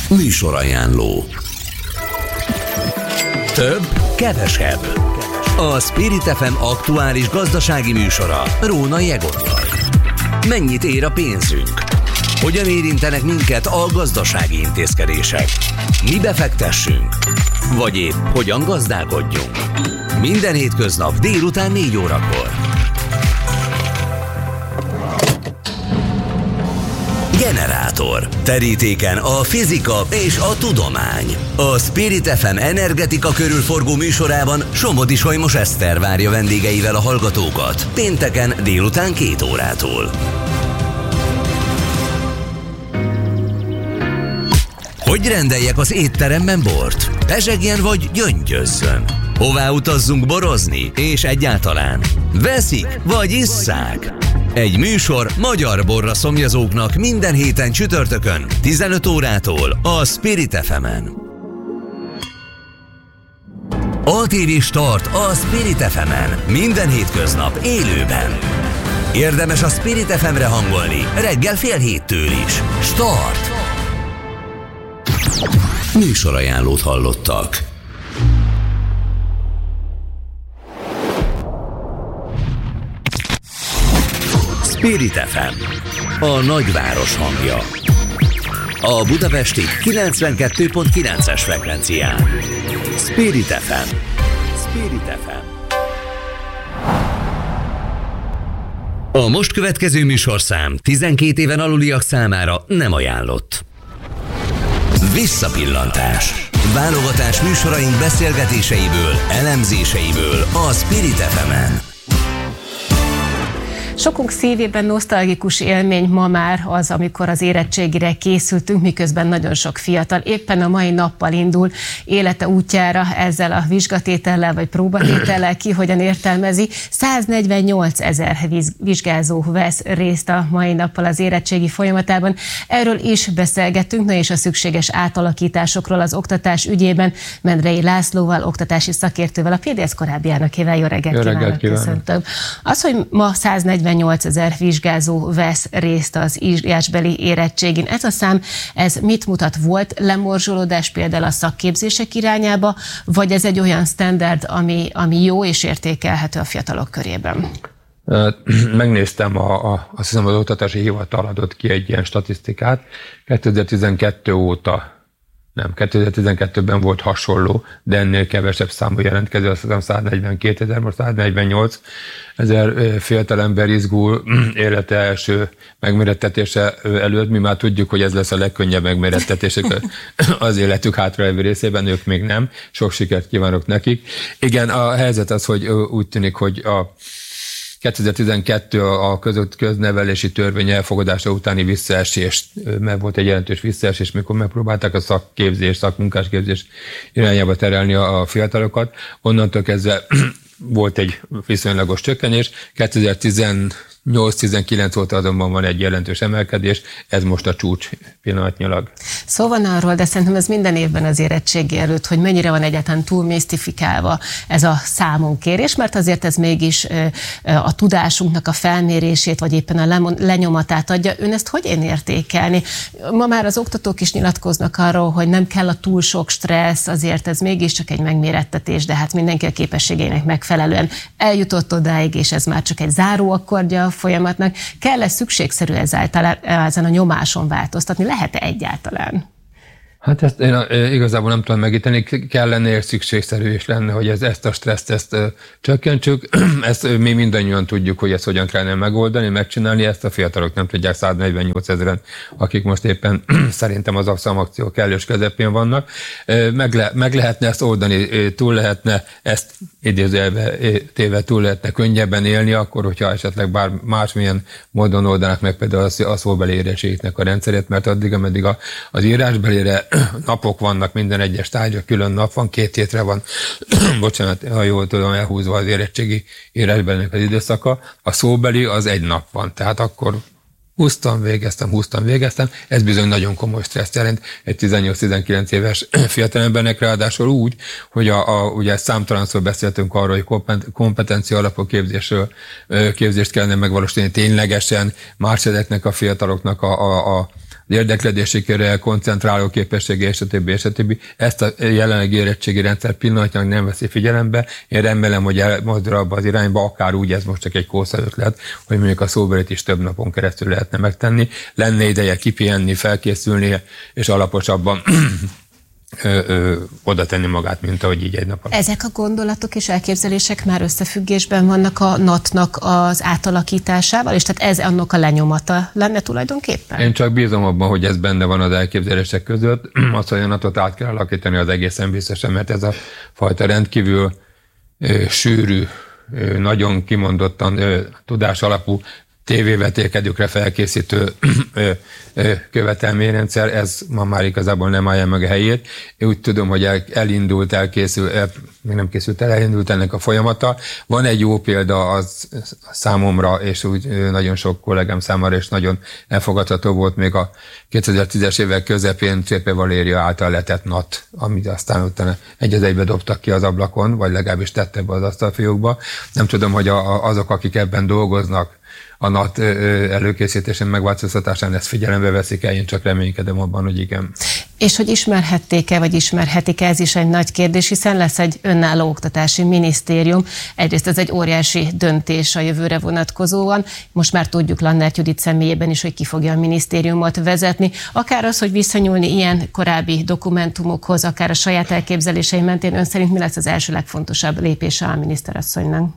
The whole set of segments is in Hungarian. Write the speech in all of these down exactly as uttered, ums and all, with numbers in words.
Műsorajánló. Több, kevesebb. A Spirit ef em aktuális gazdasági műsora Rónai Egonnal. Mennyit ér a pénzünk? Hogyan érintenek minket a gazdasági intézkedések? Mi befektessünk? Vagy épp hogyan gazdálkodjunk? Minden hétköznap délután négy órakor. Generátor. Terítéken a fizika és a tudomány. A Spirit ef em energetika körülforgó műsorában Somodi Solymos Eszter várja vendégeivel a hallgatókat. Pénteken délután két órától. Hogy rendeljek az étteremben bort? Pezsegjen vagy gyöngyözzön? Hová utazzunk borozni? És egyáltalán veszik vagy isszák? Egy műsor magyar borra szomjazóknak minden héten csütörtökön tizenöt órától a Spirit ef emen. á té vé Start a Spirit ef emen minden hétköznap élőben. Érdemes a Spirit ef emre hangolni reggel fél héttől is. Start! Műsorajánlót hallottak. Spirit ef em, a nagyváros hangja. A budapesti kilencvenkettő pont kilences frekvencián. Spirit ef em. Spirit ef em. A most következő műsorszám tizenkét éven aluliak számára nem ajánlott. Visszapillantás. Válogatás műsoraink beszélgetéseiből, elemzéseiből a Spirit ef emen. Sokunk szívében nosztalgikus élmény ma már az, amikor az érettségire készültünk, miközben nagyon sok fiatal éppen a mai nappal indul élete útjára ezzel a vizsgatétellel vagy próbatétellel, ki hogyan értelmezi. száznegyvennyolc ezer vizsgázó vesz részt a mai nappal az érettségi folyamatában. Erről is beszélgettünk, na és a szükséges átalakításokról az oktatás ügyében Mendrei Lászlóval, oktatási szakértővel, a pé dé es korábbi elnökével. Jó reggelt, Jó reggelt kívánok, kívánok. köszöntöm. Az, hogy ma száznegyvennyolc ezer vizsgázó vesz részt az írásbeli érettségin. Ez a szám, ez mit mutat? Volt lemorzsolódás például a szakképzések irányába, vagy ez egy olyan standard, ami, ami jó és értékelhető a fiatalok körében? Megnéztem, a, a, azt hiszem az Oktatási Hivatal adott ki egy ilyen statisztikát. kétezer-tizenkettő óta, nem, kétezer-tizenkettőben volt hasonló, de ennél kevesebb számú jelentkező, azt hiszem száznegyvenkét ezer, most száznnegyvennyolc ezer fiatalember izgul élete első megmérettetése előtt. Mi már tudjuk, hogy ez lesz a legkönnyebb megmérettetés az életük hátralévő részében, ők még nem. Sok sikert kívánok nekik. Igen, a helyzet az, hogy úgy tűnik, hogy a kétezer-tizenkettő a között köznevelési törvény elfogadása utáni visszaesés, mert volt egy jelentős visszaesés, mikor megpróbálták a szakképzés, szakmunkásképzés irányába terelni a fiatalokat. Onnantól kezdve volt egy viszonylagos csökkenés. kétezer-tizennyolc-tizenkilenc óta azonban van egy jelentős emelkedés, ez most a csúcs pillanatnyilag. Szó van arról, de szerintem ez minden évben az érettségi előtt, hogy mennyire van egyáltalán túl misztifikálva ez a számonkérés, mert azért ez mégis a tudásunknak a felmérését, vagy éppen a lenyomatát adja. Ön ezt hogyan értékelni? Ma már az oktatók is nyilatkoznak arról, hogy nem kell a túl sok stressz, azért ez mégiscsak egy megmérettetés, de hát mindenki a képességeinek megfelelően eljutott odáig, és ez már csak egy záróakkordja a folyamatnak. Kell-e szükségszerű ezáltal ezen a nyomáson változtatni? Lehet-e egyáltalán? Hát ezt én igazából nem tudom megíteni, kellene és szükségszerű is lenne, hogy ez, ezt a stresszt ezt ö, csökkentsük. Ezt mi mindannyian tudjuk, hogy ezt hogyan kellene megoldani, megcsinálni, ezt a fiatalok nem tudják, száznegyvennyolc ezeren, akik most éppen szerintem az akció kellős közepén vannak. Meg, le, meg lehetne ezt oldani, túl lehetne ezt idézőjelbe téve túl lehetne könnyebben élni, akkor, hogyha esetleg bár másmilyen módon oldanak meg például a szóbeli érettségnek a rendszerét, mert addig, ameddig a, az írásbelire napok vannak, minden egyes tárgya külön nap van, két hétre van, bocsánat, ha jól tudom, elhúzva az érettségi írásbelinek az időszaka, a szóbeli az egy nap van, tehát akkor húztam, végeztem, húztam, végeztem, ez bizony nagyon komoly stresszt jelent egy tizennyolc-tizenkilenc éves fiatalembernek, ráadásul úgy, hogy a, a, ugye számtalanszor beszéltünk arról, hogy kompetencia alapú képzésről, képzést kellene megvalósítani ténylegesen, más ezeknek a fiataloknak a, a, a érdeklődési körre, koncentráló képessége, és a többi, és a többi. Ezt a jelenlegi érettségi rendszer pillanatnyilag nem veszi figyelembe. Én remélem, hogy elmozdul abba az irányba, akár úgy, ez most csak egy kósza ötlet, hogy mondjuk a szóbelit is több napon keresztül lehetne megtenni. Lenne ideje kipihenni, felkészülni, és alaposabban Ö, ö, oda tenni magát, mint ahogy így egy nap alatt. Ezek a gondolatok és elképzelések már összefüggésben vannak a NAT-nak az átalakításával, és tehát ez annak a lenyomata lenne tulajdonképpen? Én csak bízom abban, hogy ez benne van az elképzelések között. Azt, hogy a NAT-ot át kell alakítani, az egészen biztosan, mert ez a fajta rendkívül ö, sűrű, ö, nagyon kimondottan ö, tudás alapú tévévetélkedőkre felkészítő ö, ö, követelményrendszer, ez ma már igazából nem állja meg a helyét. Én úgy tudom, hogy el, elindult, elkészül, el, még nem készült el, elindult ennek a folyamata. Van egy jó példa az számomra, és úgy nagyon sok kollégám számára, és nagyon elfogadható volt még a kétezer-tízes évek közepén Csépe Valéria által letett NAT, amit aztán utána egy az egybe dobtak ki az ablakon, vagy legalábbis tette be az asztalfiókba. Nem tudom, hogy a, a, azok, akik ebben dolgoznak, a NAT előkészítésén, megváltoztatásán ezt figyelembe veszik el, én csak reménykedem abban, hogy igen. És hogy ismerhették-e, vagy ismerhetik-e, ez is egy nagy kérdés, hiszen lesz egy önálló oktatási minisztérium. Egyrészt ez egy óriási döntés a jövőre vonatkozóan. Most már tudjuk Lannert Judit személyében is, hogy ki fogja a minisztériumot vezetni. Akár az, hogy visszanyúlni ilyen korábbi dokumentumokhoz, akár a saját elképzelései mentén, ön szerint mi lesz az első legfontosabb lépése a miniszterasszonynak?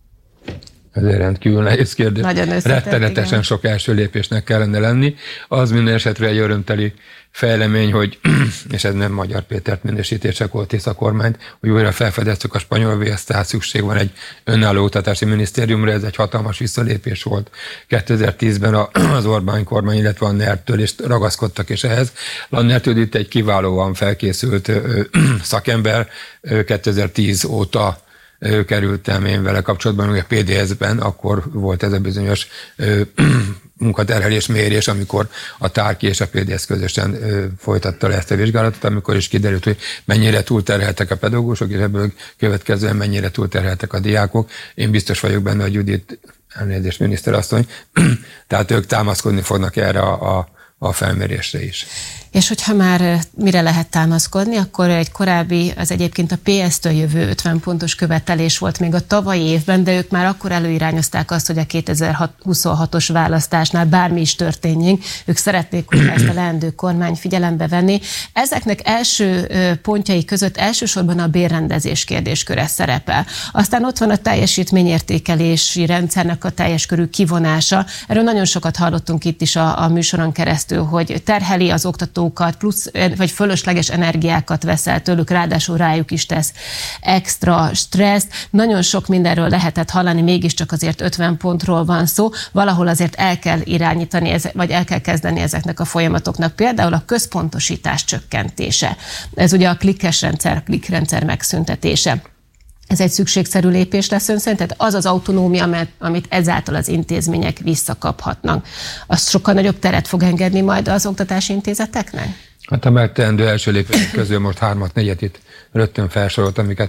Ez egy rendkívül nehéz kérdés. Rettenetesen igen. Sok első lépésnek kellene lenni. Az minden esetre egy örömteli fejlemény, hogy, és ez nem Magyar Pétert minősítések volt Tisza kormányt, hogy újra felfedeztük a spanyol vész, tehát szükség van egy önálló oktatási minisztériumra, ez egy hatalmas visszalépés volt kétezer-tízben az Orbán kormány, illetve a NER-től, és ragaszkodtak is ehhez. Lannert Judit egy kiválóan felkészült szakember, kétezer-tíz óta kerültem én vele kapcsolatban, ugye a pé dé es-ben akkor volt ez a bizonyos ö, munkaterhelés mérés, amikor a Tárki és a pé dé es közösen ö, folytatta le ezt a vizsgálatot, amikor is kiderült, hogy mennyire túlterheltek a pedagógusok, és ebből következően mennyire túlterheltek a diákok. Én biztos vagyok benne, hogy Judit, elnézést miniszterasszony, tehát ők támaszkodni fognak erre a, a, a felmérésre is. És hogyha már mire lehet támaszkodni, akkor egy korábbi, az egyébként a pé es-től jövő ötven pontos követelés volt még a tavalyi évben, de ők már akkor előirányozták azt, hogy a kétezer-huszonhatos választásnál bármi is történjék, ők szeretnék, hogy ezt a leendő kormány figyelembe venni. Ezeknek első pontjai között elsősorban a bérrendezés kérdésköre szerepel. Aztán ott van a teljesítményértékelési rendszernek a teljes körű kivonása. Erről nagyon sokat hallottunk itt is a, a műsoron keresztül, hogy terheli az oktató plusz vagy fölösleges energiákat veszel tőlük, ráadásul rájuk is tesz extra stresszt. Nagyon sok mindenről lehetett hallani, mégiscsak azért ötven pontról van szó. Valahol azért el kell irányítani, vagy el kell kezdeni ezeknek a folyamatoknak. Például a központosítás csökkentése. Ez ugye a klikkes rendszer, klikkrendszer megszüntetése. Ez egy szükségszerű lépés lesz ön szerint? Tehát az az autonómia, amit ezáltal az intézmények visszakaphatnak, az sokkal nagyobb teret fog engedni majd az oktatási intézeteknek? Hát a megteendő első lépések közül most hármat, négyet itt rögtön felsorolt, amiket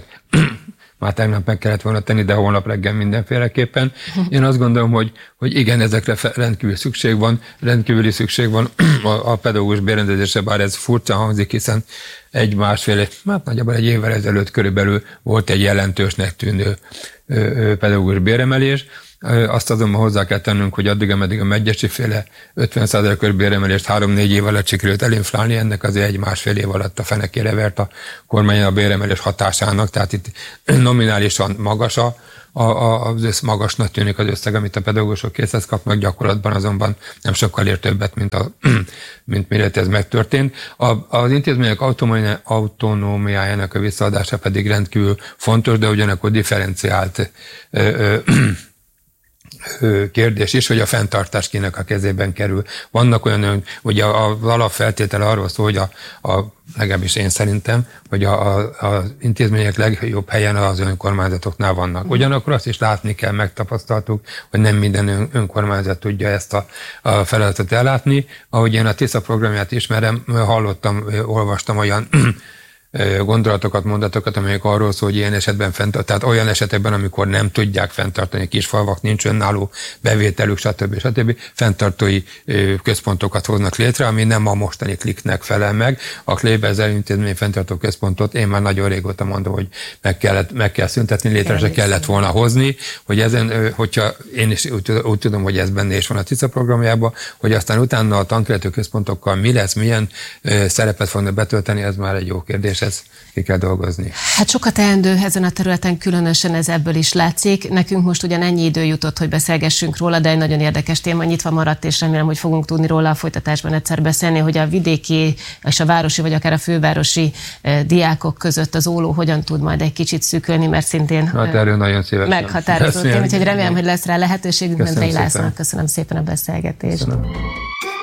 már tegnap meg kellett volna tenni, de holnap reggel mindenféleképpen. Én azt gondolom, hogy, hogy igen, ezekre rendkívül szükség van, rendkívüli szükség van a, a pedagógus bérrendezésre, bár ez furcsa hangzik, hiszen egy másfél, hát nagyjából egy évvel ezelőtt körülbelül volt egy jelentősnek tűnő pedagógus béremelés. Azt azonban hozzá kell tennünk, hogy addig, ameddig a Medgyessy féle ötven százalékos béremelést három-négy év alatt sikerült elinflálni, ennek azért egy másfél év alatt a fenekére vert a kormány a béremelés hatásának, tehát itt nominálisan magas a, a, az össz, magasnak tűnik az összeg, amit a pedagógusok készhez kapnak, gyakorlatban azonban nem sokkal ér többet, mint, a, mint mire ez megtörtént. A, az intézmények autonómiájának a visszaadása pedig rendkívül fontos, de ugyanakkor differenciált ö, ö, kérdés is, hogy a fenntartás kinek a kezében kerül. Vannak olyan, hogy az alapfeltétele arról szól, hogy a, a legalábbis én szerintem, hogy a, a, az intézmények legjobb helyen az önkormányzatoknál vannak. Ugyanakkor azt is látni kell, megtapasztaltuk, hogy nem minden ön, önkormányzat tudja ezt a, a feladatot ellátni. Ahogy én a Tisza programját ismerem, hallottam, olvastam olyan gondolatokat, mondatokat, amelyek arról szól, hogy ilyen esetben fenntart, tehát olyan esetekben, amikor nem tudják fenntartani, kis falvak, nincs önálló bevételük, stb. stb. Fenntartói központokat hoznak létre, ami nem a mostani Kliknek felel meg. A Kleber intézmény fenntartó központot én már nagyon régóta mondom, hogy meg, kellett, meg kell szüntetni, létre se kellett volna hozni, hogy ezen, hogyha én is úgy, úgy tudom, hogy ez benne is van a TISZA programjában, hogy aztán utána a tankövető központokkal mi lesz, milyen szerepet fognak betölteni, ez már egy jó kérdés. Ezt ki kell dolgozni. Hát sokat teendő ezen a területen, különösen ez ebből is látszik. Nekünk most ugyan ennyi idő jutott, hogy beszélgessünk róla, de egy nagyon érdekes téma nyitva maradt, és remélem, hogy fogunk tudni róla a folytatásban egyszer beszélni, hogy a vidéki és a városi, vagy akár a fővárosi eh, diákok között az óló hogyan tud majd egy kicsit szűkölni, mert szintén hát erről nagyon szívesen meghatározó téma, úgyhogy remélem, hogy lesz rá lehetőségünk. Köszönöm Lászlónak köszönöm szépen a beszélgetést. Köszönöm.